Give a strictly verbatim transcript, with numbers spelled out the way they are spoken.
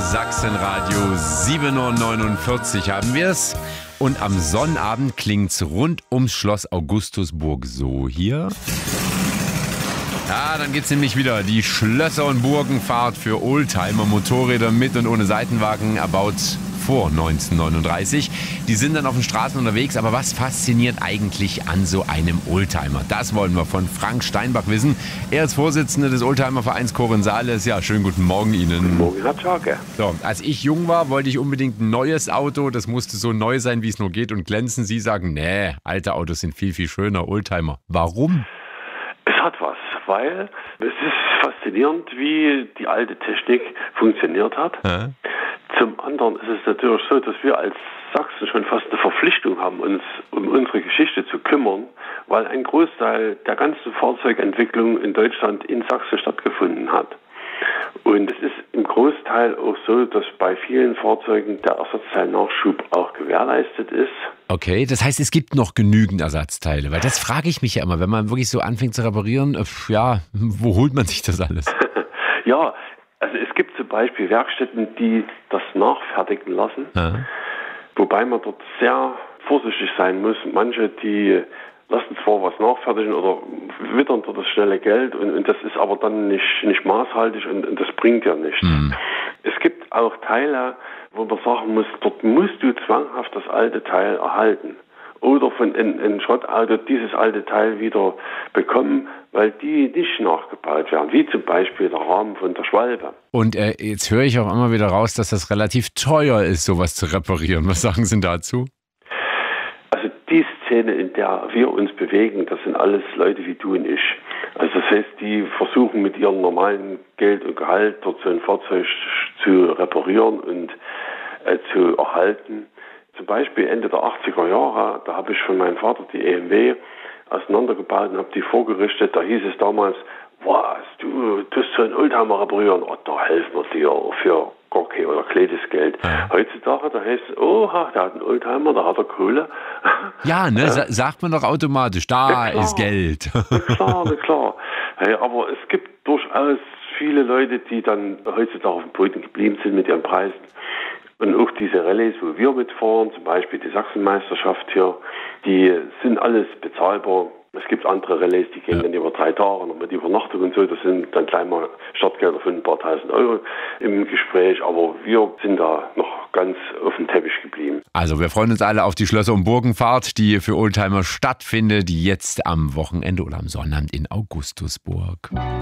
Sachsenradio, sieben Uhr neunundvierzig haben wir es. Und am Sonnabend klingt's rund ums Schloss Augustusburg so hier. Ja, dann gibt's nämlich wieder die Schlösser- und Burgenfahrt für Oldtimer, Motorräder mit und ohne Seitenwagen, erbaut vor neunzehnhundertneununddreißig. Die sind dann auf den Straßen unterwegs, aber was fasziniert eigentlich an so einem Oldtimer? Das wollen wir von Frank Steinbach wissen. Er ist Vorsitzender des Oldtimervereins Korensaales. Ja, schönen guten Morgen Ihnen. Guten Morgen, Herr Tschake. So, als ich jung war, wollte ich unbedingt ein neues Auto. Das musste so neu sein, wie es nur geht und glänzen. Sie sagen, nee, alte Autos sind viel, viel schöner. Oldtimer. Warum? Es hat was, weil es ist faszinierend, wie die alte Technik funktioniert hat. Hä? Zum anderen ist es natürlich so, dass wir als Sachsen schon fast eine Verpflichtung haben, uns um unsere Geschichte zu kümmern, weil ein Großteil der ganzen Fahrzeugentwicklung in Deutschland in Sachsen stattgefunden hat. Und es ist im Großteil auch so, dass bei vielen Fahrzeugen der Ersatzteilnachschub auch gewährleistet ist. Okay, das heißt, es gibt noch genügend Ersatzteile, weil das frage ich mich ja immer, wenn man wirklich so anfängt zu reparieren, äh, ja, wo holt man sich das alles? Ja, also es gibt zum Beispiel Werkstätten, die das nachfertigen lassen, Ja. wobei man dort sehr vorsichtig sein muss. Manche, die lassen zwar was nachfertigen oder wittern dort das schnelle Geld und, und das ist aber dann nicht, nicht maßhaltig und, und das bringt ja nichts. Mhm. Es gibt auch Teile, wo man sagen muss, dort musst du zwanghaft das alte Teil erhalten. Oder von einem ein Schrottauto dieses alte Teil wieder bekommen, weil die nicht nachgebaut werden, wie zum Beispiel der Rahmen von der Schwalbe. Und äh, jetzt höre ich auch immer wieder raus, dass das relativ teuer ist, sowas zu reparieren. Was sagen Sie dazu? Also die Szene, in der wir uns bewegen, das sind alles Leute wie du und ich. Also das heißt, die versuchen mit ihrem normalen Geld und Gehalt dort so ein Fahrzeug zu reparieren und äh, zu erhalten. Zum Beispiel Ende der achtziger Jahre, da habe ich von meinem Vater die E M W auseinandergebaut und habe die vorgerichtet. Da hieß es damals, was, du tust so einen Oldtimer reparieren, oh, da helfen wir dir für gar kein oder kleines Geld. Ja. Heutzutage, da heißt es, oha, der hat einen Oldtimer, da hat er Kohle. Ja, ne, sa- sagt man doch automatisch, da Ja, klar. ist Geld. Na klar, na klar. Hey, aber es gibt durchaus viele Leute, die dann heutzutage auf dem Boden geblieben sind mit ihren Preisen. Und auch diese Rallyes, wo wir mitfahren, zum Beispiel die Sachsenmeisterschaft hier, die sind alles bezahlbar. Es gibt andere Rallyes, die gehen Ja. dann über drei Tage noch mit Übernachtung und so. Das sind dann gleich mal Startgelder von ein paar tausend Euro im Gespräch. Aber wir sind da noch ganz auf dem Teppich geblieben. Also wir freuen uns alle auf die Schlösser- und Burgenfahrt, die für Oldtimer stattfindet, jetzt am Wochenende oder am Sonnabend in Augustusburg.